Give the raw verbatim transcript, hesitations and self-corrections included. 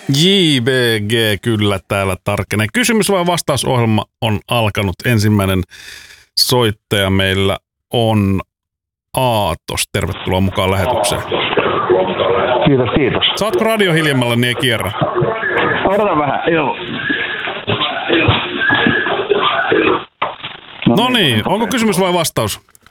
J B G kyllä täällä tarkenee. Kysymys vai vastausohjelma on alkanut. Ensimmäinen soittaja meillä on Aatos. Tervetuloa mukaan lähetykseen. Kiitos, kiitos. Saatko radio hiljemmalla, niin ei kierrä? Odota vähän, joo. No niin, onko kysymys vai vastaus?